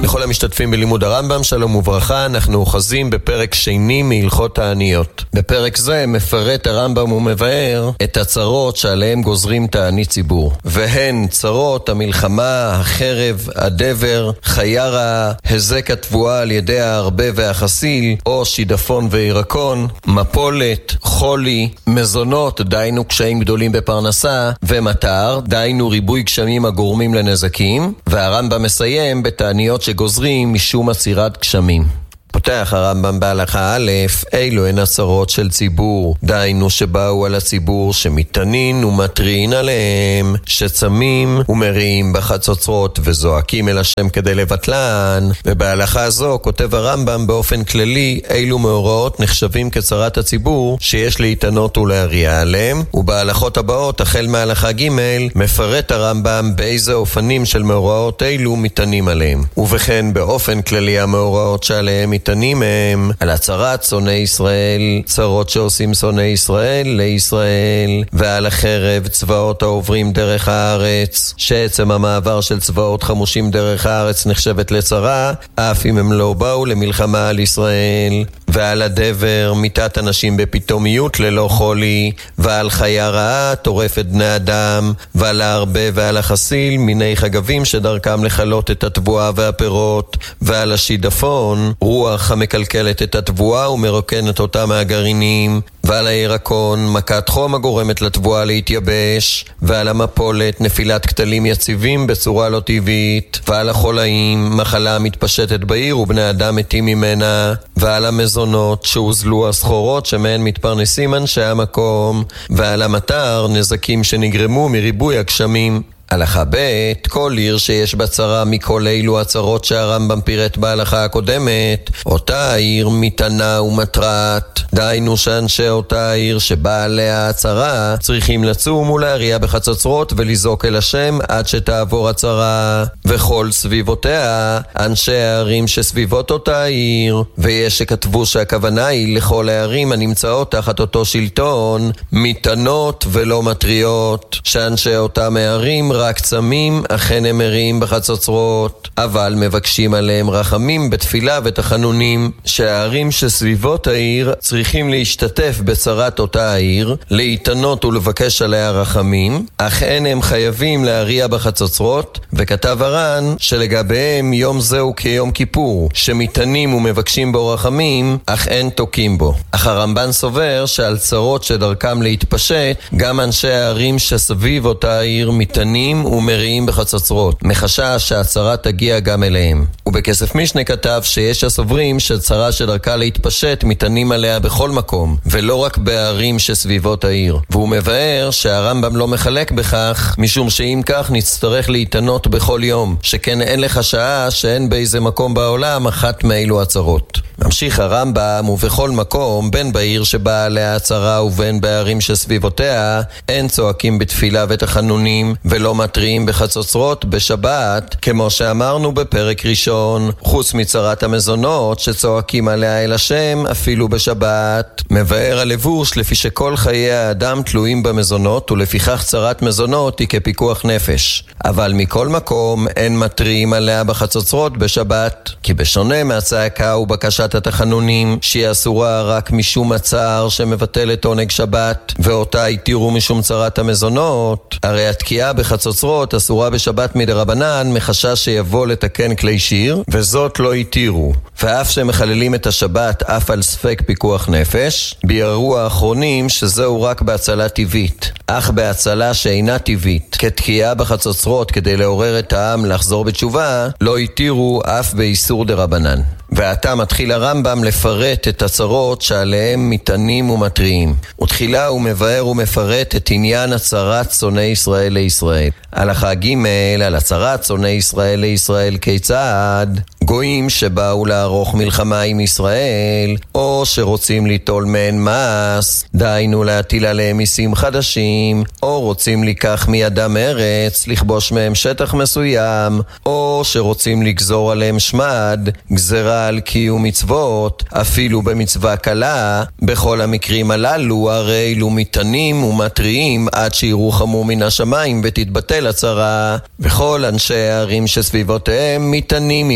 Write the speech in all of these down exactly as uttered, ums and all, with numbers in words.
לכל המשתתפים בלימוד הרמב"ם, שלום וברכה. אנחנו אוחזים בפרק שני מהלכות העניות. בפרק זה מפרט הרמב"ם ומבאר את הצרות שעליהם גוזרים תענית ציבור, והן צרות המלחמה, החרב, הדבר, חיה רעה, הזק התבואה על ידי ההרבה והחסיל, או שידפון וירקון, מפולת, חולי, מזונות, דיינו קשיים גדולים בפרנסה, ומטר, דיינו ריבוי גשמים הגורמים לנזקים. והרמב"ם מסיים בתעניות שגוזרים משום עצירת גשמים. פותח הרמב"ם בהלכה א', אלו הן הצרות של ציבור, דיינו שבאו על הציבור שמתענין ומטרין עליהם, שצמים ומריעים בחצוצרות וזועקים אל השם כדי לבטלן. ובהלכה זו כותב הרמב"ם באופן כללי אילו מאורעות נחשבים כצרת הציבור שיש להתענות ולהריע עליהם, ובהלכות הבאות החל מהלכה ג' מפרט הרמב"ם באיזה אופנים של מאורעות אילו מתענים עליהם. ובכן באופן כללי המאורעות שעליהם מתענים הם על הצרת שונאי ישראל, צרות שעושים שונאי ישראל לישראל, ועל החרב, צבאות העוברים דרך הארץ, שעצם המעבר של צבאות חמושים דרך הארץ נחשבת לצרה אף אם הם לא באו למלחמה על ישראל, ועל הדבר, מיתת אנשים בפתאומיות ללא חולי, ועל חיה רעה טורפת בני אדם, ועל ההרבה ועל החסיל מיני חגבים שדרכם לחלות את התבואה והפירות, ועל השידפון רוח המקלקלת את התבואה ומרוקנת אותה מהגרעינים, ועל הירקון מכת חום הגורמת לתבואה להתייבש, ועל המפולת נפילת כתלים יציבים בצורה לא טבעית, ועל החולאים מחלה מתפשטת בעיר ובני אדם מתים ממנה, ועל המזונות שהוזלו הסחורות שמהן מתפרנסים אנשי המקום, ועל המטר נזקים שנגרמו מריבוי הגשמים. הלכה ב', כל עיר שיש בה צרה מכל אילו הצרות שהרמב"ם פירט בהלכה הקודמת, אותה עיר מתענה ומטרת, דיינו שאנשי אותה עיר שבאה עליה הצרה צריכים לצום ולהריע בחצוצרות ולזעוק אל השם עד שתעבור הצרה. וכל סביבותיה, אנשי הערים שסביבות אותה עיר, ויש שכתבו שהכוונה היא לכל הערים הנמצאות תחת אותו שלטון, מתענות ולא מטריות, שאנשי אותם הערים רק צמים, אכן הם מריעים בחצוצרות, אבל מבקשים עליהם רחמים בתפילה ותחנונים, שהערים שסביבות העיר צריכים להשתתף בצרת אותה העיר, להתענות ולבקש עליה רחמים, אך אין הם חייבים להריע בחצוצרות. וכתב הר"ן שלגביהם יום זהו כיום כיפור, שמתענים ומבקשים בו רחמים, אך אין תוקים בו. אך הרמב"ן סובר שעל צרות שדרכם להתפשט, גם אנשי הערים שסביב אותה העיר מתענים ומריעים בחצוצרות, מחשש שהצרה תגיע גם אליהם. ובכסף משנה כתב שיש הסוברים שצרה שדרכה להתפשט מתענים עליה בכל מקום, ולא רק בערים שסביבות העיר. והוא מבאר שהרמב"ם לא מחלק בכך, משום שאם כך נצטרך להתענות בכל יום, שכן אין לך שעה שאין באיזה מקום בעולם אחת מאלו הצרות. ממשיך הרמב"ם, ובכל מקום, בין בעיר שבאה עליה הצרה ובין בערים שסביבותיה, אין צועקים בתפילה ותחנונים ולא מטריעים בחצוצרות בשבת, כמו שאמרנו בפרק ראשון, חוץ מצרת המזונות שצועקים עליה אל השם אפילו בשבת. מבאר הלבוש לפי שכל חיי האדם תלויים במזונות, ולפיכך צרת מזונות היא כפיקוח נפש. אבל מכל מקום אין מטריעים עליה בחצוצרות בשבת, כי בשונה מהצעקה ובקשת התחנונים שהיא אסורה רק משום הצער שמבטל את עונג שבת, ואותה התירו משום צרת המזונות, הרי התקיעה בחצוצרות אסורה בשבת מדרבנן מחשש שיבוא לתקן כלי שיר, וזאת לא התירו. ואף שמחללים את השבת אף על ספק פיקוח נפש, ביארו האחרונים שזהו רק בהצלה טבעית. אך בהצלה שאינה טבעית, כתקיעה בחצוצרות כדי לעורר את העם לחזור בתשובה, לא התירו אף באיסור דרבנן. ועתה מתחיל הרמב"ם לפרט את הצרות שעליהם מתענים ומטריעים. ותחילה הוא מבאר ומפרט את עניין הצרת שונאי ישראל לישראל. הלכה ג' על הצרת שונאי ישראל לישראל כיצד? גויים שבאו לערוך מלחמה עם ישראל, או שרוצים ליטול מהן מס, דיינו להטיל עליהם מיסים חדשים, או רוצים לקח מידם ארץ, לכבוש מהם שטח מסוים, או שרוצים לגזור עליהם שמד, גזרה על קיום מצוות, אפילו במצווה קלה. בכל המקרים הללו הרי אלו מתענים ומטריעים עד שירוחמו מן השמיים ותתבטל הצרה. וכל אנשי הערים שסביבותיהם מתענים עמהם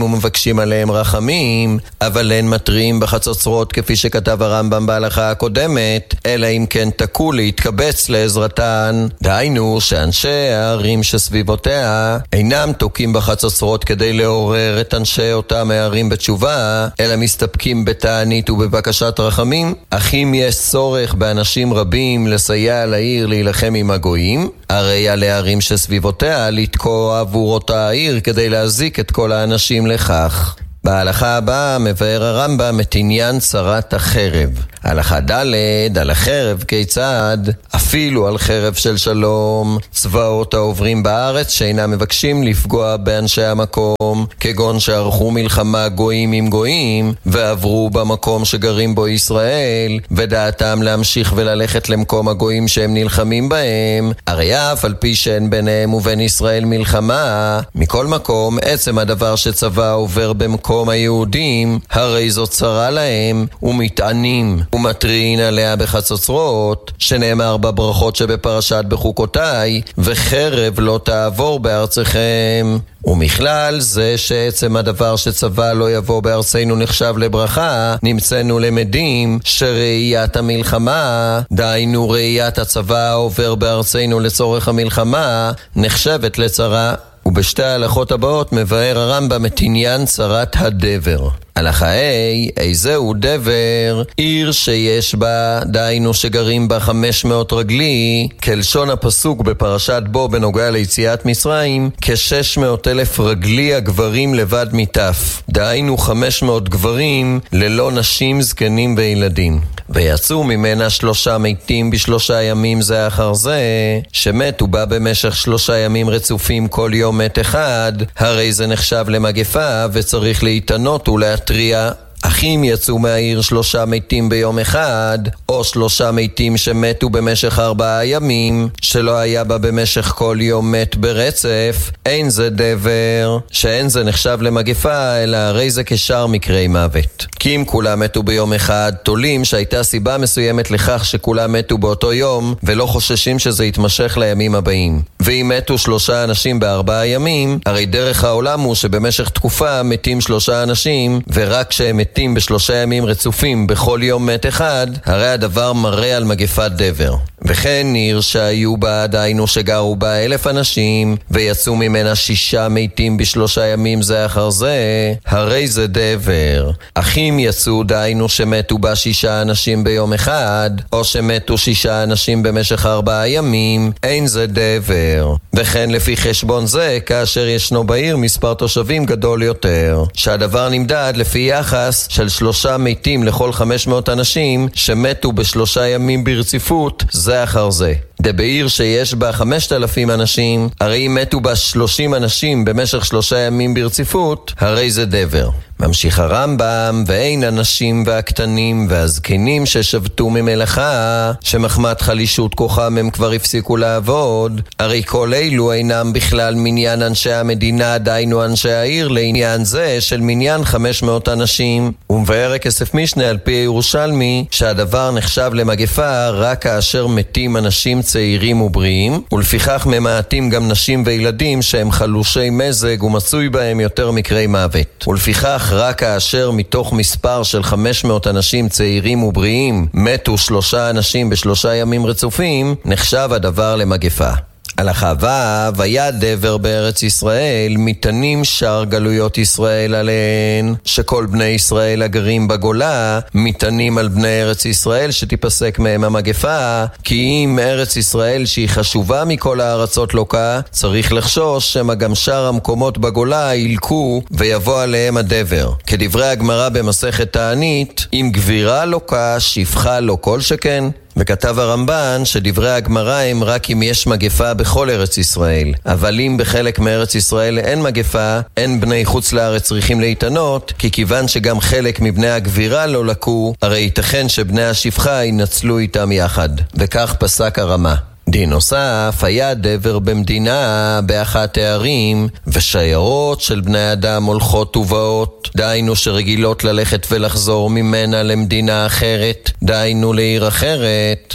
באים ומבקשים עליהם רחמים, אבל אין מתריעים בחצוצרות כפי שכתב הרמב"ם בהלכה הקודמת, אלא אם כן תקו להתקבץ לעזרתן. דהיינו שאנשי הערים שסביבותיה אינם תוקים בחצוצרות כדי לעורר את אנשי אותם הערים בתשובה, אלא מסתפקים בתענית ובבקשת רחמים. אך אם יש צורך באנשים רבים לסייע לעיר להילחם עם הגויים, הרי על הערים שסביבותיה לתקוע עבור אותה העיר כדי להזיק את כל האנשים לכך. בהלכה הבאה מבאר הרמב"ם את עניין צרת החרב. הלכה ד' על החרב כיצד? אפילו על חרב של שלום, צבאות העוברים בארץ שאינם מבקשים לפגוע באנשי המקום, כגון שערכו מלחמה גויים עם גויים, ועברו במקום שגרים בו ישראל, ודעתם להמשיך וללכת למקום הגויים שהם נלחמים בהם, הרי אף על פי שאין ביניהם ובין ישראל מלחמה, מכל מקום עצם הדבר שצבא עובר במקום היהודים, הרי זו צרה להם, ומתענים ומטרין עליה בחצוצרות, שנאמר בברכות שבפרשת בחוקותיי, וחרב לא תעבור בארצכם. ומכלל זה שעצם הדבר שצבא לא יבוא בארצנו נחשב לברכה, נמצאנו למדים שראיית המלחמה, דהיינו ראיית הצבא העובר בארצנו לצורך המלחמה, נחשבת לצרה. ובשתי ההלכות הבאות מבאר הרמב"ם את עניין צרת הדבר. הלכה A, איזהו דבר? עיר שיש בה, דהיינו שגרים בה חמש מאות רגלי, כלשון הפסוק בפרשת בו בנוגע ליציאת מצרים, כשש מאות אלף רגלי הגברים לבד מטף, דהיינו חמש מאות גברים ללא נשים, זקנים וילדים. ויצאו ממנה שלושה מתים בשלושה ימים זה אחר זה, שמתו בה במשך שלושה ימים רצופים כל יום מת אחד, הרי זה נחשב למגפה וצריך להתענות ולהתריע. אך אם יצאו מהעיר שלושה מתים ביום אחד, או שלושה מתים שמתו במשך ארבעה ימים, שלא היה בה במשך כל יום מת ברצף, אין זה דבר, שאין זה נחשב למגפה, אלא הרי זה כשאר מקרי מוות. כי אם כולם מתו ביום אחד, תולים שהייתה סיבה מסוימת לכך שכולם מתו באותו יום, ולא חוששים שזה יתמשך לימים הבאים. ואם מתו שלושה אנשים בארבעה ימים, הרי דרך העולם הוא שבמשך תקופה מתים שלושה אנשים, ורק כשהם מתים בשלושה ימים רצופים בכל יום מת אחד, הרי הדבר מראה על מגפת דבר. וכן עיר שהיו בה, דהיינו שגרו בה אלף אנשים, ויצאו ממנה שישה מתים בשלושה ימים זה אחר זה, הרי זה דבר. אך אם יצאו, דהיינו שמתו בה שישה אנשים ביום אחד, או שמתו שישה אנשים במשך ארבעה ימים, אין זה דבר. וכן לפי חשבון זה, כאשר ישנו בעיר מספר תושבים גדול יותר, שהדבר נמדד לפי יחס של שלושה מתים לכל חמש מאות אנשים שמתו בשלושה ימים ברציפות זה אחר זה. בעיר שיש בה חמשת אלפים אנשים, הרי אם מתו בה שלושים אנשים במשך שלושה ימים ברציפות, הרי זה דבר. ממשיך הרמב"ם, ואין הנשים והקטנים והזקנים ששבתו ממלאכה, שמחמת חלישות כוחם הם כבר הפסיקו לעבוד, הרי כל אלו אינם בכלל מניין אנשי המדינה, דהיינו אנשי העיר, לעניין זה של מניין חמש מאות אנשים. ומבאר כסף משנה על פי ירושלמי, שהדבר נחשב למגפה רק כאשר מתים אנשים צעירים ובריאים, ולפיכך ממעטים גם נשים וילדים שהם חלושי מזג ומצוי בהם יותר מקרי מוות. ולפיכך רק כאשר מתוך מספר של חמש מאות אנשים צעירים ובריאים מתו שלושה אנשים בשלושה ימים רצופים, נחשב הדבר למגפה. הלכה ו' היה דבר בארץ ישראל, מתנים שאר גלויות ישראל עליהן, שכל בני ישראל הגרים בגולה מתנים על בני ארץ ישראל שתיפסק מהם המגפה, כי אם ארץ ישראל שהיא חשובה מכל הארצות לוקה, צריך לחשוש שמה גם שאר המקומות בגולה ילקו ויבוא עליהם הדבר. כדברי הגמרא במסכת תענית, אם גבירה לוקה שפחה לא כל שכן. וכתב הרמב"ן שדברי הגמרא הם רק אם יש מגפה בכל ארץ ישראל, אבל אם בחלק מארץ ישראל אין מגפה, אין בני חוץ לארץ צריכים להתענות, כי כיוון שגם חלק מבני הגבירה לא לקו, הרי ייתכן שבני השפחה ינצלו איתם יחד. וכך פסק הרמה. דין נוסף, היה דבר במדינה באחת הערים, ושיירות של בני אדם הולכות ובאות, דהיינו שרגילות ללכת ולחזור ממנה למדינה אחרת, דהיינו לעיר אחרת.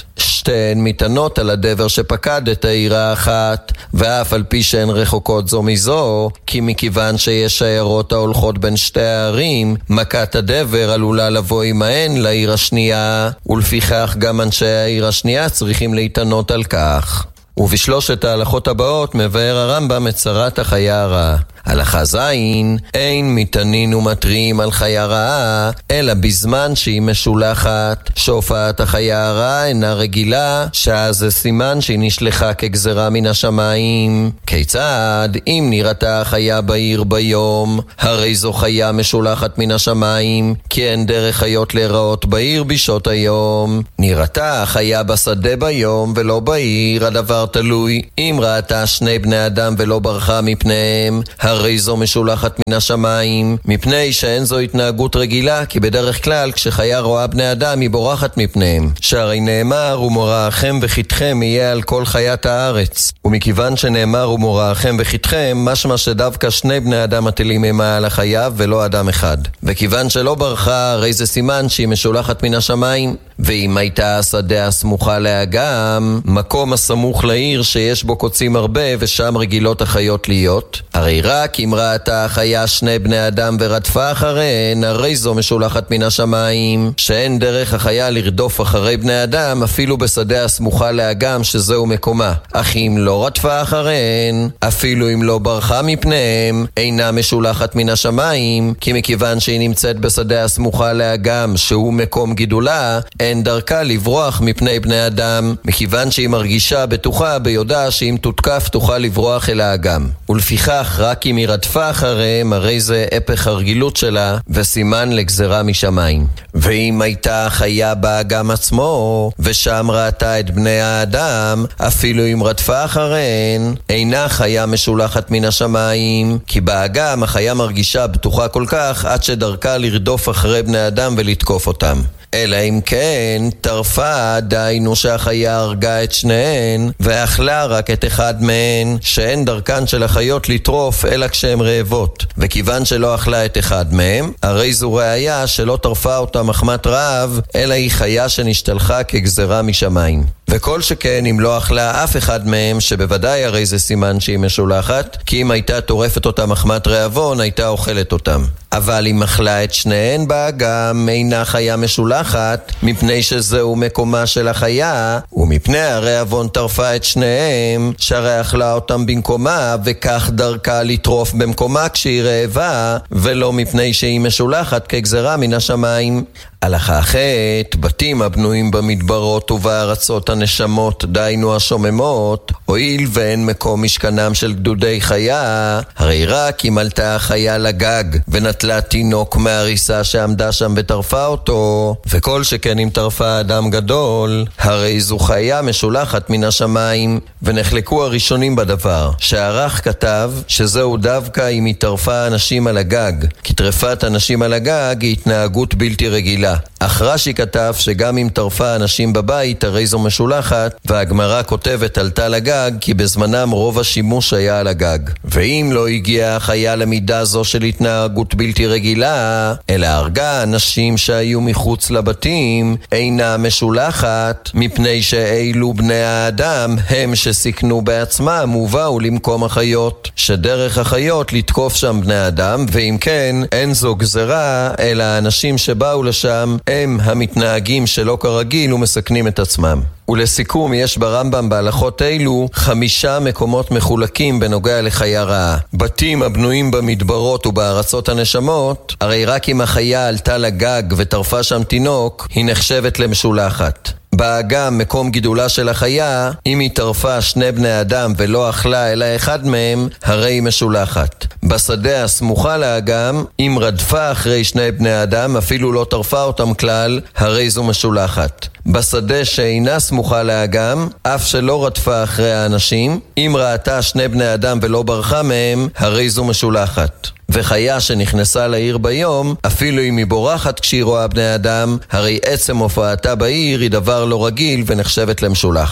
ושתיהן מתענות על הדבר שפקד את העיר האחת, ואף על פי שהן רחוקות זו מזו, כי מכיוון שיש שיירות ההולכות בין שתי הערים, מכת הדבר עלולה לבוא עמהן לעיר השנייה, ולפיכך גם אנשי העיר השנייה צריכים להתענות על כך. ובשלושת ההלכות הבאות מבאר הרמב"ם את צרת החיה הרעה. הלכה זין, אין מתענין ומתריעים על חיה רעה, אלא בזמן שהיא משולחת, שהופעת החיה הרעה אינה רגילה, שאז זה סימן שהיא נשלחה כגזרה מן השמיים. כיצד? אם נראתה החיה בעיר ביום, הרי זו חיה משולחת מן השמיים, כי אין דרך חיות להיראות בעיר בשעות היום. נראתה החיה בשדה ביום ולא בעיר, הדבר תלוי. אם ראתה שני בני אדם ולא ברחה מפניהם, הרי זו משולחת מן השמיים, מפני שאין זו התנהגות רגילה, כי בדרך כלל כשחיה רואה בני אדם היא בורחת מפניהם. שהרי נאמר ומוראכם וחיתכם יהיה על כל חיית הארץ. ומכיוון שנאמר ומוראכם וחיתכם, משמע שדווקא שני בני אדם מטילים אימה על החיה ולא אדם אחד. וכיוון שלא ברחה, הרי זה סימן שהיא משולחת מן השמיים. ואם הייתה השדה הסמוכה לאגם, מקום הסמוך לעיר שיש בו קוצים הרבה ושם רגילות החיות להיות, הרי רק אם ראתה החיה שני בני אדם ורדפה אחריהן, הרי זו משולחת מן השמיים, שאין דרך החיה לרדוף אחרי בני אדם אפילו בשדה הסמוכה לאגם שזהו מקומה. אך אם לא רדפה אחריהן, אפילו אם לא ברחה מפניהם, אינה משולחת מן השמיים, כי מכיוון שהיא נמצאת בשדה הסמוכה לאגם שהוא מקום גידולה, אין דרכה לברוח מפני בני אדם, מכיוון שהיא מרגישה בטוחה ביודעה שאם תותקף תוכל לברוח אל האגם. ולפיכך רק אם היא רדפה אחריהם, הרי זה הפך הרגילות שלה וסימן לגזרה משמיים. ואם הייתה חיה באגם עצמו ושם ראתה את בני האדם, אפילו אם רדפה אחריהן, אינה חיה משולחת מן השמיים, כי באגם החיה מרגישה בטוחה כל כך עד שדרכה לרדוף אחרי בני אדם ולתקוף אותם. אלא אם כן טרפה, דיינו שהחיה הרגה את שניהן ואכלה רק את אחד מהן, שאין דרכן של החיות לטרוף אלא כשהן רעבות. וכיוון שלא אכלה את אחד מהם, הרי זו ראיה שלא טרפה אותה מחמת רעב, אלא היא חיה שנשתלחה כגזרה משמיים. וכל שכן אם לא אכלה אף אחד מהם, שבוודאי הרי זה סימן שהיא משולחת, כי אם הייתה טורפת אותה מחמת רעבון הייתה אוכלת אותם. אבל אם אכלה את שניהן באגם, אינה חיה משולחת, מפני שזהו מקומה של החיה, ומפני הרעבון טרפה את שניהם, שהרי אכלה אותם במקומה, וכך דרכה לטרוף במקומה כשהיא רעבה, ולא מפני שהיא משולחת כגזרה מן השמיים. הלכה ח' בתים הבנויים במדברות ובארצות הנשמות, דיינו השוממות, הואיל ואין מקום משכנם של גדודי חיה, הרי רק אם עלתה החיה לגג ונטלה תינוק מהריסה שעמדה שם וטרפה אותו, וכל שכן אם טרפה אדם גדול, הרי זו חיה משולחת מן השמיים. ונחלקו הראשונים בדבר, שהערך כתב שזהו דווקא אם היא טרפה אנשים על הגג, כי טרפת אנשים על הגג היא התנהגות בלתי רגילה. אך רש"י כתב שגם אם טרפה אנשים בבית הרי זו משולחת, והגמרא כותבת עלתה לגג כי בזמנם רוב השימוש היה על הגג. ואם לא הגיעה החיה למידה זו של התנהגות בלתי רגילה, אלא הרגה אנשים שהיו מחוץ לבתים, אינה משולחת, מפני שאילו בני האדם הם שסיכנו בעצמם ובאו למקום החיות, שדרך החיות לתקוף שם בני אדם, ואם כן אין זו גזרה, אלא האנשים שבאו לשם הם המתנהגים שלא כרגיל ומסכנים את עצמם. ולסיכום, יש ברמב"ם בהלכות אלו חמישה מקומות מחולקים בנוגע לחיה רעה. בתים הבנויים במדברות ובארצות הנשמות, הרי רק אם החיה עלתה לגג וטרפה שם תינוק, היא נחשבת למשולחת. באגם, מקום גידולה של החיה, אם היא טרפה שני בני אדם ולא אכלה אלא אחד מהם, הרי היא משולחת. בשדה הסמוכה לאגם, אם רדפה אחרי שני בני אדם, אפילו לא טרפה אותם כלל, הרי זו משולחת. בשדה שאינה סמוכה לאגם, אף שלא רדפה אחרי האנשים, אם ראתה שני בני אדם ולא ברחה מהם, הרי זו משולחת. וחיה שנכנסה לעיר ביום, אפילו אם היא בורחת כשהיא רואה בני אדם, הרי עצם הופעתה בעיר היא דבר לא רגיל ונחשבת למשולחת.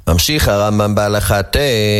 ממשיך הרמב"ם בהלכה ט'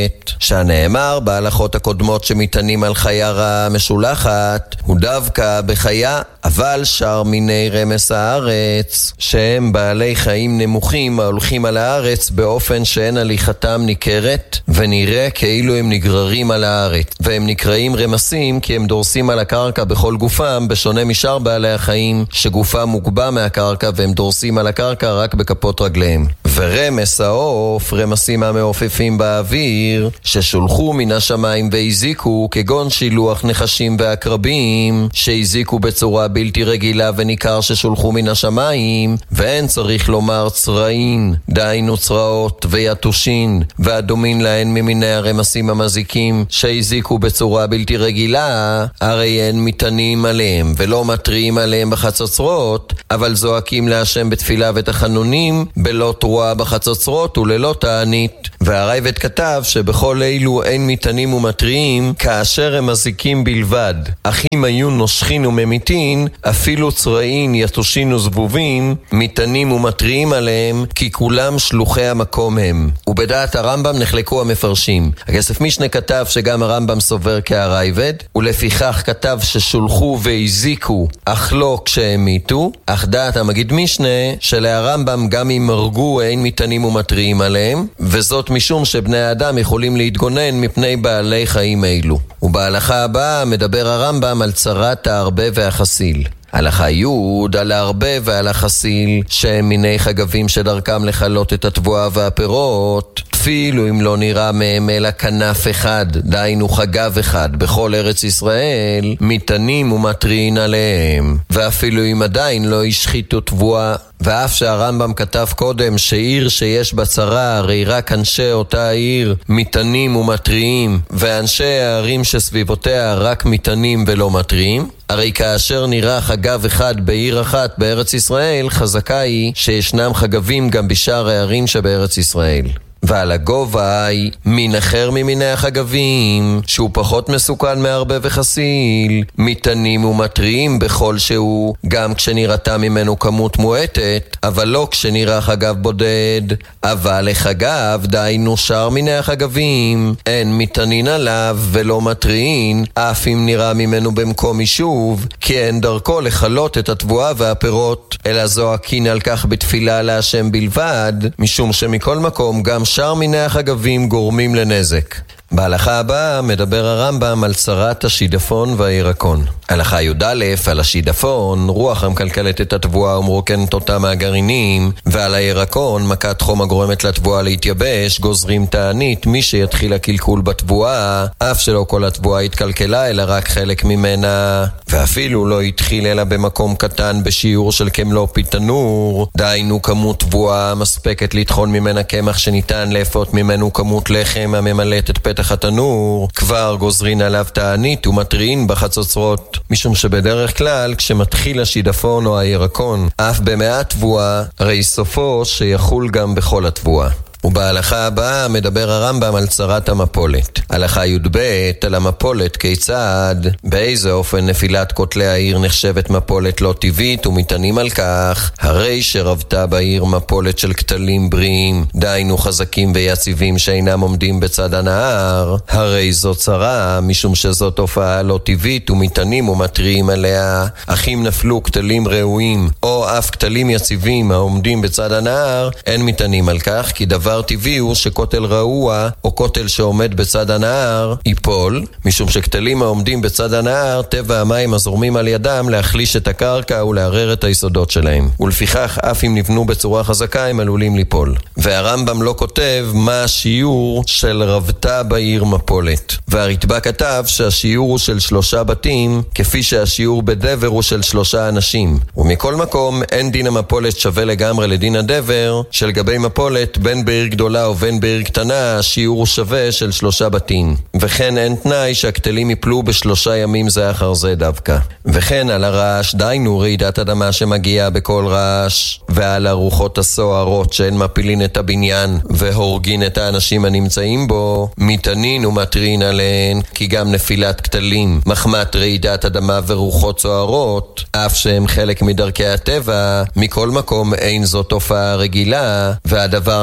שהנאמר בהלכות הקודמות שמתענים על חיה רעה משולחת הוא דווקא בחיה, אבל שאר מיני רמס הארץ שהם בעלי חיים נמוכים ההולכים על הארץ באופן שאין הליכתם ניכרת ונראה כאילו הם נגררים על הארץ, והם נקראים רמסים כי הם דורסים על הקרקע בכל גופם, בשונה משאר בעלי החיים שגופם מוגבה מהקרקע והם דורסים על הקרקע רק בכפות רגליהם. ורמס העוף, רמסים המעופפים באוויר ששולחו מן השמיים והזיקו, כגון שילוח נחשים ועקרבים שהזיקו בצורה בלתי רגילה וניכר ששולחו מן השמיים, ואין צריך לומר צרעים, דהיינו צרעות ויתושין והדומין להן ממיני הרמסים המזיקים שהזיקו בצורה בלתי רגילה, הרי הן מתענים עליהם ולא מטריעים עליהם בחצוצרות, אבל זועקים להשם בתפילה ותחנונים בלא תרועה בחצוצרות וללא תענית. והרייבד כתב שבכל אלו אין מתענים ומטריעים כאשר הם מזיקים בלבד, אך אם היו נושכין וממיתין אפילו צרעין יתושין וזבובים מתענים ומטריעים עליהם, כי כולם שלוחי המקום הם. ובדעת הרמב"ם נחלקו המפרשים. הכסף משנה כתב שגם הרמב"ם סובר כהרייבד, ולפיכך כתב ששולחו והזיקו אך לא כשהמיתו, אך דעת המגיד משנה שלהרמב"ם גם אם הרגו אין מתענים ומטריעים עליהם, וזאת משום שבני האדם יכולים להתגונן מפני בעלי חיים אלו. ובהלכה הבאה מדבר הרמב"ם על צרת ההרבה והחסיל. הלכה י' על ההרבה ועל החסיל שהם מיני חגבים שדרכם לחלות את התבואה והפירות, אפילו אם לא נראה מהם אלא כנף אחד, דהיינו חגב אחד בכל ארץ ישראל, מתענים ומטריעין עליהם, ואפילו אם עדיין לא השחיתו תבואה. ואף שהרמב"ם כתב קודם שעיר שיש בצרה הרי רק אנשי אותה העיר מתענים ומטריעים, ואנשי הערים שסביבותיה רק מתענים ולא מטריעים, הרי כאשר נראה חגב אחד בעיר אחת בארץ ישראל, חזקה היא שישנם חגבים גם בשאר הערים שבארץ ישראל. ועל הגובה היא מין אחר ממיני החגבים שהוא פחות מסוכן מהרבה וחסיל, מתענים ומטריעים בכל שהוא, גם כשנראתה ממנו כמות מועטת, אבל לא כשנראה חגב בודד. אבל לחגב, דהיינו שאר מיני החגבים, אין מתענין עליו ולא מטריעין, אף אם נראה ממנו במקום יישוב, כי אין דרכו לחלות את התבואה והפירות, אלא זועקין על כך בתפילה להשם בלבד, משום שמכל מקום גם שאר מיני החגבים גורמים לנזק. בהלכה הבאה מדבר הרמב"ם על צרת השידפון והירקון. הלכה י' על השידפון, רוח המקלקלת את התבואה ומרוקנת אותה מהגרעינים, ועל הירקון, מכת חום הגורמת לתבואה להתייבש, גוזרים תענית מי שיתחיל הקלקול בתבואה, אף שלא כל התבואה התקלקלה אלא רק חלק ממנה, ואפילו לא התחיל אלא במקום קטן בשיעור של כמלוא פיתנור, דהיינו כמות תבואה מספקת לטחון ממנה קמח שניתן לאפות ממנו כמות לחם הממלאת את פתח התנור, כבר גוזרין עליו תענית ומטריעין בחצוצרות, משום שבדרך כלל כשמתחיל השידפון או הירקון אף במעט תבואה, הרי סופו שיחול גם בכל התבואה. ובהלכה הבאה מדבר הרמב"ם על צרת המפולת. הלכה י' על המפולת, כיצד, באיזה אופן נפילת כותלי העיר נחשבת מפולת לא טבעית, ומתענים על כך, הרי שרבתה בעיר מפולת של כתלים בריאים, דהיינו חזקים ויציבים שאינם עומדים בצד הנהר, הרי זו צרה, משום שזו תופעה לא טבעית, ומתענים ומטריעים עליה. אך אם נפלו כתלים ראויים, או אף כתלים יציבים העומדים בצד הנהר, אין מתענים על כך, כי דבר טבעי הוא שכותל רעוע או כותל שעומד בצד הנהר ייפול, משום שכתלים העומדים בצד הנהר טבע המים הזורמים על ידם להחליש את הקרקע ולערער את היסודות שלהם, ולפיכך אף אם נבנו בצורה חזקה הם עלולים ליפול. והרמב"ם לא כותב מה השיעור של רבתה בעיר מפולת, והרתב"א כתב שהשיעור הוא של שלושה בתים, כפי שהשיעור בדבר הוא של שלושה אנשים. ומכל מקום אין דין המפולת שווה לגמרי לדין הדבר, שלגבי מפולת בין בעיר גדולה ובין בעיר קטנה השיעור הוא שווה של שלושה בתים, וכן אין תנאי שהכתלים יפלו בשלושה ימים זה אחר זה דווקא. וכן על הרעש, דיינו רעידת אדמה שמגיעה בכל רעש, ועל הרוחות הסוערות שהן מפילין את הבניין והורגין את האנשים הנמצאים בו, מתענין ומטרין עליהן, כי גם נפילת כתלים מחמת רעידת אדמה ורוחות סוערות, אף שהם חלק מדרכי הטבע, מכל מקום אין זו תופעה רגילה, והדבר נחשב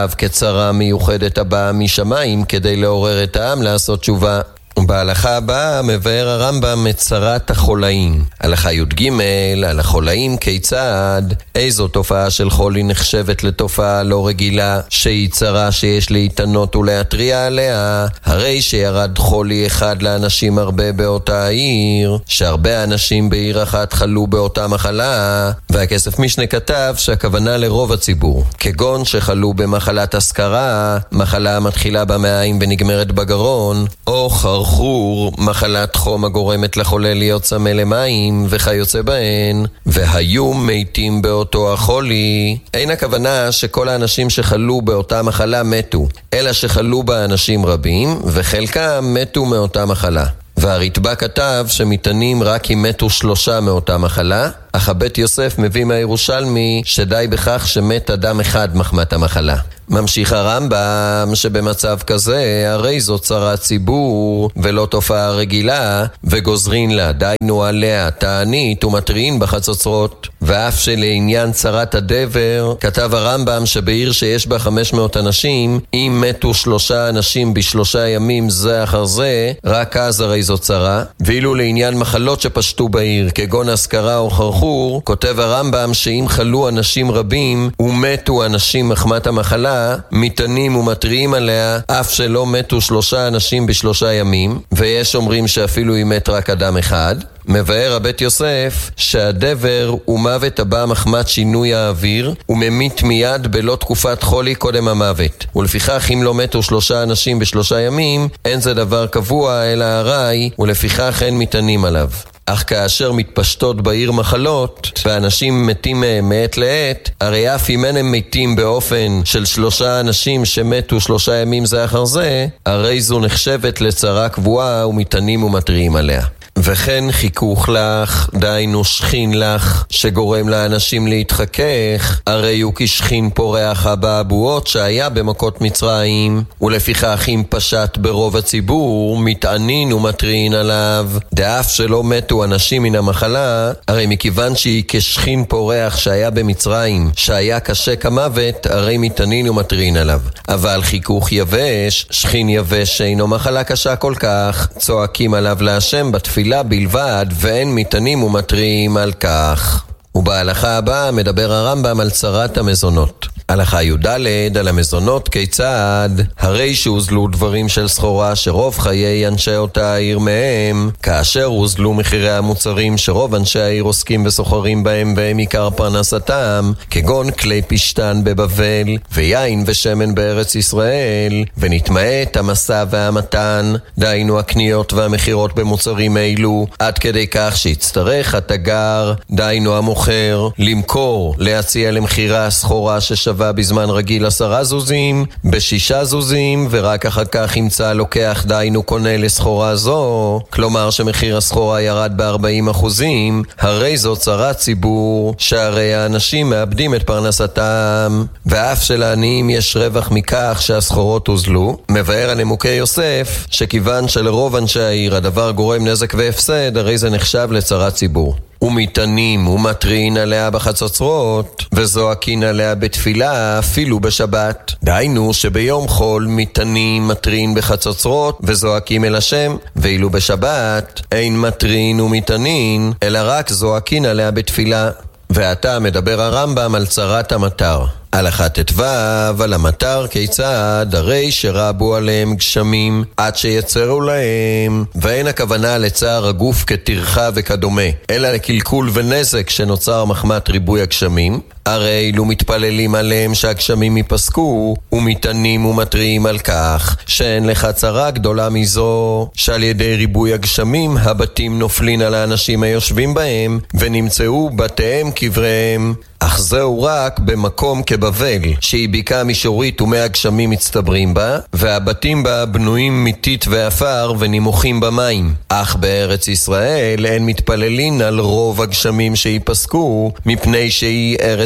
נחשב כצרה מיוחדת הבאה משמיים כדי לעורר את העם לעשות תשובה. בהלכה הבאה מבאר הרמב"ם את צרת החולאים. הלכה י"ג על החולאים כיצד, איזו תופעה של חולי נחשבת לתופעה לא רגילה, שהיא צרה שיש להתענות ולהתריע עליה, הרי שירד חולי אחד לאנשים הרבה באותה העיר, שהרבה אנשים בעיר אחת חלו באותה מחלה, והכסף משנה כתב שהכוונה לרוב הציבור, כגון שחלו במחלת השכרה, מחלה מתחילה במעיים ונגמרת בגרון, או חרחור חור, מחלת חום הגורמת לחולה להיות צמא למים וכיוצא בהן, והיו מתים באותו החולי. אין הכוונה שכל האנשים שחלו באותה מחלה מתו, אלא שחלו בה אנשים רבים וחלקם מתו מאותה מחלה. והרתב"א כתב שמתענים רק אם מתו שלושה מאותה מחלה, אך הבית יוסף מביא מהירושלמי שדי בכך שמת אדם אחד מחמת המחלה. ממשיך הרמב"ם שבמצב כזה הרי זו צרת ציבור ולא תופעה רגילה, וגוזרין לה, דיינו עליה תענית ומתריעין בחצוצרות. ואף שלעניין צרת הדבר כתב הרמב"ם שבעיר שיש בה חמש מאות אנשים, אם מתו שלושה אנשים בשלושה ימים זה אחר זה, רק אז הרי זו צרה. ואילו לעניין מחלות שפשטו בעיר כגון השכרה או חרחור, כותב הרמב"ם שאם חלו אנשים רבים ומתו אנשים מחמת המחלה, מתענים ומתריעים עליה אף שלא מתו שלושה אנשים בשלושה ימים, ויש אומרים שאפילו אם מת רק אדם אחד. מבאר הבית יוסף שהדבר הוא מוות הבא מחמת שינוי האוויר, וממית מיד בלא תקופת חולי קודם המוות, ולפיכך אם לא מתו שלושה אנשים בשלושה ימים אין זה דבר קבוע אלא הרי, ולפיכך אין מתענים עליו. אך כאשר מתפשטות בעיר מחלות ואנשים מתים מהם מעת לעת, הרי אף אם הם מתים באופן של שלושה אנשים שמתו שלושה ימים זה אחר זה, הרי זו נחשבת לצרה קבועה ומתענים ומתריעים עליה. וכן חיכוך לך, דיינו שכין לך, שגורם לאנשים להתחכך, הרי הוא כשכין פורח הבאבועות שהיה במכות מצרים, ולפיכך אם פשט ברוב הציבור, מתענין ומתריעין עליו, דאף שלא מתו אנשים מן המחלה, הרי מכיוון שהיא כשכין פורח שהיה במצרים, שהיה קשה כמוות, הרי מתענין ומתריעין עליו. אבל חיכוך יבש, שכין יבש שאינו מחלה קשה כל כך, צועקים עליו להשם בתפילה בלבד, ואין מתענים ומתריעים על כך. ובהלכה הבאה מדבר הרמב"ם על צרת המזונות. הלכה י"ד על המזונות כיצד, הרי שהוזלו דברים של סחורה שרוב חיי אנשי אותה העיר מהם, כאשר הוזלו מחירי המוצרים שרוב אנשי העיר עוסקים וסוחרים בהם והם עיקר פרנסתם, כגון כלי פשטן בבבל ויין ושמן בארץ ישראל, ונתמעט המסע והמתן, דיינו הקניות והמחירות במוצרים אלו, עד כדי כך שיצטרך התגר, דיינו המוכר, למכור, להציע למחירה סחורה ששווה בזמן רגיל עשרה זוזים, בשישה זוזים, ורק אחר כך ימצא לוקח דיינו קונה לסחורה זו, כלומר שמחיר הסחורה ירד ב-ארבעים אחוזים, הרי זו צרת ציבור, שהרי האנשים מאבדים את פרנסתם, ואף שלעניים יש רווח מכך שהסחורות הוזלו. מבאר הנימוקי יוסף שכיוון שלרוב אנשי העיר הדבר גורם נזק והפסד, הרי זה נחשב לצרת ציבור. ומתענים ומתריעין עליה בחצוצרות, וזועקין עליה בתפילה אפילו בשבת. דהיינו שביום חול מתענים מתריעין בחצוצרות וזועקים אל השם, ואילו בשבת אין מתריעין ומתענין, אלא רק זועקין עליה בתפילה. ועתה מדבר הרמב"ם על צרת המטר. הלכה ט"ו על המטר כיצד, הרי שרבו עליהם גשמים עד שיצרו להם, ואין הכוונה לצער הגוף כטרחה וכדומה, אלא לקלקול ונזק שנוצר מחמת ריבוי הגשמים. הרי אילו מתפללים עליהם שהגשמים ייפסקו, ומתענים ומתריעים על כך שאין לך צרה גדולה מזו, שעל ידי ריבוי הגשמים הבתים נופלין על האנשים היושבים בהם, ונמצאו בתיהם קבריהם. אך זהו רק במקום כבבל, שהיא בקעה מישורית ומהגשמים מצטברים בה, והבתים בה בנויים מיתית ואפר ונמוכים במים. אך בארץ ישראל אין מתפללין על רוב הגשמים שיפסקו, מפני שהיא ארץ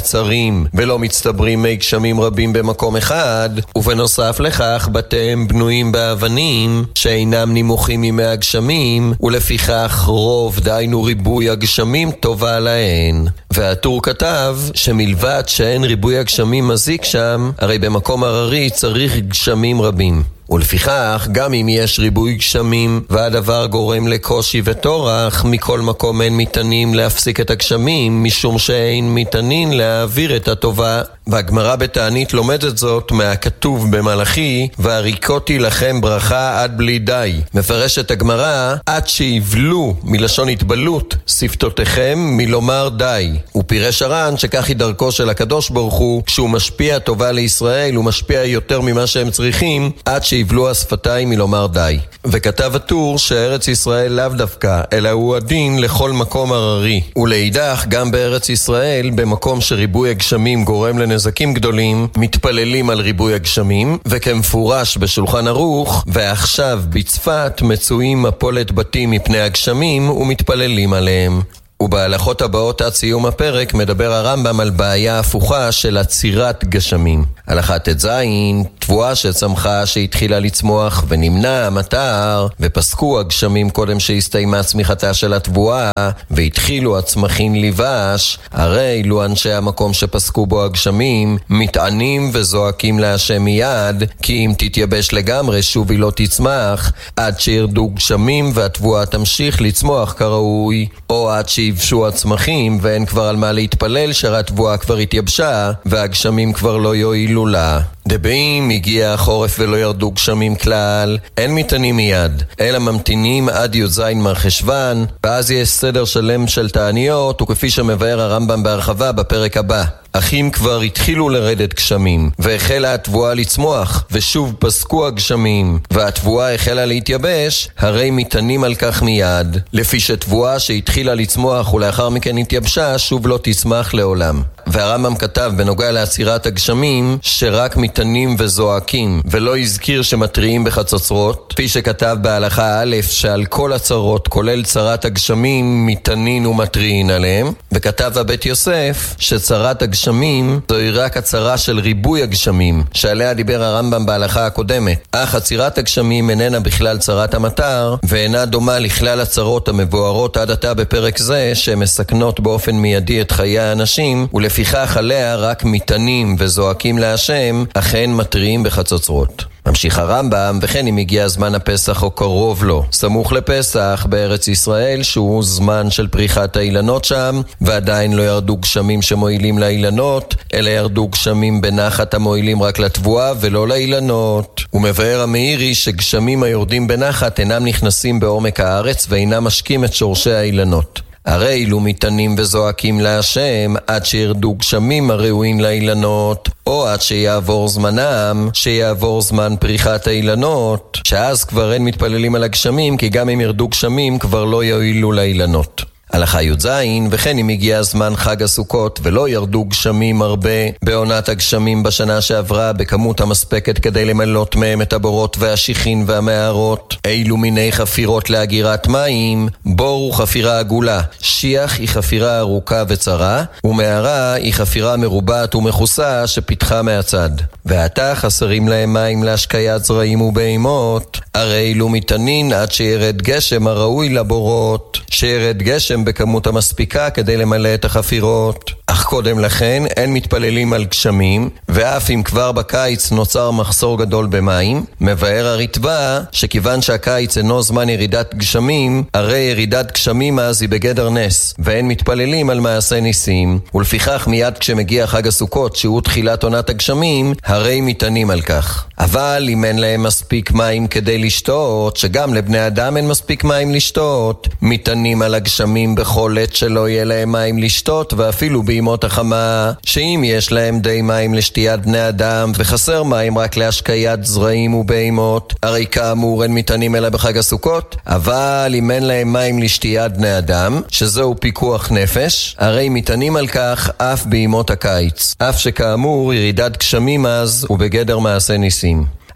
נעצרים ולא מצטברים מי גשמים רבים במקום אחד, ובנוסף לכך בתיהם בנויים באבנים שאינם נמוכים ממי הגשמים, ולפיכך רוב דיינו ריבוי הגשמים טובה להן. והטור כתב שמלבד שאין ריבוי הגשמים מזיק שם, הרי במקום הררי צריך גשמים רבים. ולפיכך, גם אם יש ריבוי גשמים והדבר גורם לקושי וטורח, מכל מקום אין ניתנים להפסיק את הגשמים, משום שאין ניתנים להעביר את הטובה. והגמרא בתענית לומדת זאת מהכתוב במלאכי, והריקותי לכם ברכה עד בלי די. מפרשת הגמרא, עד שיבלו מלשון התבלות שפתותיכם מלומר די. ופירש הר"ן שכך היא דרכו של הקדוש ברוך הוא, כשהוא משפיע טובה לישראל, הוא משפיע יותר ממה שהם צריכים, עד שיבלו השפתיים מלומר די. וכתב הטור שארץ ישראל לאו דווקא, אלא הוא הדין לכל מקום הררי. ולאידך, גם בארץ ישראל, במקום שריבוי הגשמים גורם לנזקים גדולים, מתפללים על ריבוי הגשמים, וכמפורש בשולחן ערוך, ועכשיו בצפת מצויים מפולת בתים מפני הגשמים ומתפללים עליהם. ובהלכות הבאות עד סיום הפרק מדבר הרמב"ם על בעיה הפוכה של עצירת גשמים. הלכה ט"ז, תבואה שצמחה שהתחילה לצמוח ונמנע המטר, ופסקו הגשמים קודם שהסתיימה צמיחתה של התבואה, והתחילו הצמחים לבש, הרי לו אנשי המקום שפסקו בו הגשמים מתענים וזועקים להשם מיד, כי אם תתייבש לגמרי שוב היא לא תצמח, עד שירדו גשמים והתבואה תמשיך לצמוח כראוי, או עד שיבשו הצמחים ואין כבר על מה להתפלל שהתבואה כבר התייבשה והגשמים כבר לא יועילו לה. דבעים הגיע החורף ולא ירדו גשמים כלל, אין מתענים מיד, אלא ממתינים עד י"ז מרחשוון, ואז יש סדר שלם של תעניות, וכפי שמבאר הרמב"ם בהרחבה בפרק הבא. אחים כבר התחילו לרדת גשמים, והחלה התבואה לצמוח, ושוב פסקו הגשמים, והתבואה החלה להתייבש, הרי מתענים על כך מיד, לפי שתבואה שהתחילה לצמוח ולאחר מכן התייבשה, שוב לא תצמח לעולם. והרמב"ם כתב בנוגע לעצירת הגשמים, שרק מתענים וזועקים, ולא הזכיר שמטריעים בחצוצרות, כפי שכתב בהלכה א' שעל כל הצרות, כולל צרת הגשמים, מתענין ומטריעין עליהם, וכתב בבית יוסף שצרת הגשמים זוהי רק הצרה של ריבוי הגשמים, שעליה דיבר הרמב"ם בהלכה הקודמת, אך עצירת הגשמים איננה בכלל צרת המטר, ואינה דומה לכלל הצרות המבוארות עד עתה בפרק זה, שמסכנות באופן מיידי את חיי האנשים, ולפיכך עליה רק מתענים וזועקים להשם, אכן מטריעים בחצוצרות. ממשיך הרמב"ם, וכן אם הגיע זמן הפסח או קרוב לו, סמוך לפסח בארץ ישראל, שהוא זמן של פריחת האילנות שם, ועדיין לא ירדו גשמים שמועילים לאילנות, אלא ירדו גשמים בנחת המועילים רק לתבואה ולא לאילנות. ומבאר המאירי שגשמים היורדים בנחת אינם נכנסים בעומק הארץ ואינם משקים את שורשי האילנות. הרי אילו מתענים וזועקים להשם עד שירדו גשמים הראויים לאילנות, או עד שיעבור זמנם, שיעבור זמן פריחת האילנות, שאז כבר אין מתפללים על הגשמים, כי גם אם ירדו גשמים כבר לא יועילו לאילנות. הלכה י"ז, וכן אם הגיע זמן חג הסוכות ולא ירדו גשמים הרבה בעונת הגשמים בשנה שעברה בכמות המספקת כדי למלות מהם את הבורות והשיחין והמערות, אילו מיני חפירות להגירת מים, בור הוא חפירה עגולה, שיח היא חפירה ארוכה וצרה, ומערה היא חפירה מרובעת ומכוסה שפתחה מהצד. ועתה חסרים להם מים להשקיית זרעים ובהימות, הרי אילו מתענין עד שירד גשם הראוי לבורות, שירד גשם בכמות המספיקה כדי למלא את החפירות. אך קודם לכן אין מתפללים על גשמים, ואף אם כבר בקיץ נוצר מחסור גדול במים, מבאר הרטב"א שכיוון שהקיץ אינו זמן ירידת גשמים, הרי ירידת גשמים אז היא בגדר נס, ואין מתפללים על מעשה ניסים, ולפיכך מיד כשמגיע חג הסוכות שהוא תחילת עונת הגשמים, הרי מתענים על כך. אבל אם אין להם מספיק מים כדי לשתות, שגם לבני אדם אין מספיק מים לשתות, מתענים על הגשמים בכל עת שלא יהיה להם מים לשתות, ואפילו בימות החמה, שאם יש להם די מים לשתיית בני אדם וחסר מים רק להשקיית זרעים ובהימות, הרי כאמור אין מתענים אלא בחג הסוכות. אבל אם אין להם מים לשתיית בני אדם, שזהו פיקוח נפש, הרי מתענים על כך אף בימות הקיץ, אף שכאמור ירידת גשמים אז ובגדר מעשה ניסים.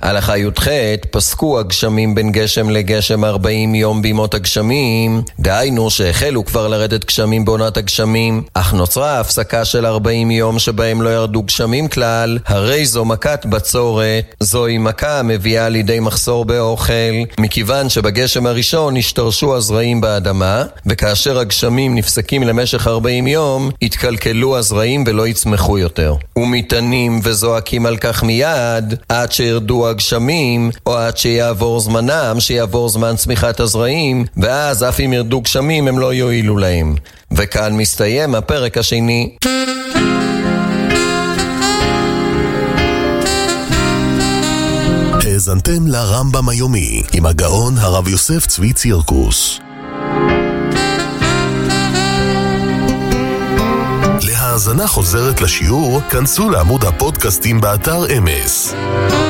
הלכה י"ח, פסקו הגשמים בין גשם לגשם ארבעים יום בימות הגשמים, דהיינו שהחלו כבר לרדת גשמים בעונת הגשמים, אך נוצרה הפסקה של ארבעים יום שבהם לא ירדו גשמים כלל, הרי זו מכת בצורת. זוהי מכה המביאה לידי מחסור באוכל, מכיוון שבגשם הראשון השתרשו הזרעים באדמה, וכאשר הגשמים נפסקים למשך ארבעים יום, התקלקלו הזרעים ולא יצמחו יותר. ומתנים וזועקים על כך מיד, עד שירדו הגשמים, או עד שיעבור זמנם, שיעבור זמן צמיחת הזרעים, ואז אף אם ירדו גשמים הם לא יועילו להם. וכאן מסתיים הפרק השני. האזנתם לרמב"ם היומי עם הגאון הרב יוסף צבי צירקוס. להאזנה חוזרת לשיעור, כנסו לעמוד הפודקאסטים באתר אמס.